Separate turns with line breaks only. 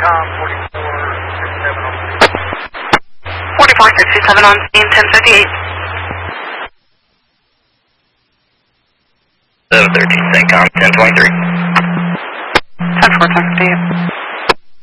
CENTCOM 4467 on scene.
4467 on scene, 1058.
713 CENTCOM 1023.
10-4, 1058.